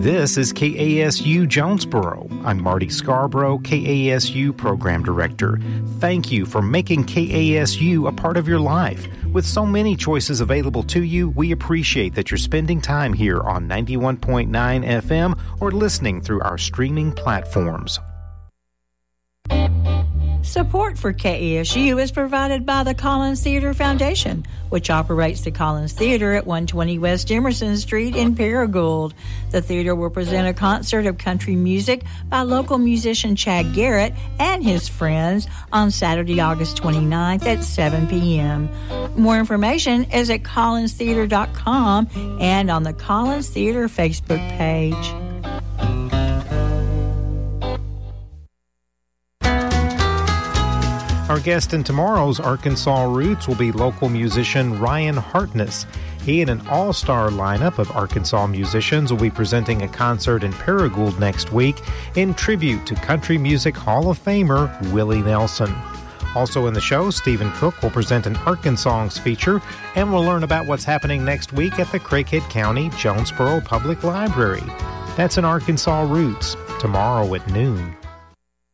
This is KASU Jonesboro. I'm Marty Scarborough, KASU Program Director. Thank you for making KASU a part of your life. With so many choices available to you, we appreciate that you're spending time here on 91.9 FM or listening through our streaming platforms. Support for KASU is provided by the Collins Theater Foundation, which operates the Collins Theater at 120 West Emerson Street in Paragould. The theater will present a concert of country music by local musician Chad Garrett and his friends on Saturday, August 29th at 7 p.m. More information is at collinstheater.com and on the Collins Theater Facebook page. Our guest in tomorrow's Arkansas Roots will be local musician Ryan Hartness. He and an all-star lineup of Arkansas musicians will be presenting a concert in Paragould next week in tribute to Country Music Hall of Famer Willie Nelson. Also in the show, Stephen Cook will present an Arkansas feature, and we'll learn about what's happening next week at the Craighead County Jonesboro Public Library. That's in Arkansas Roots, tomorrow at noon.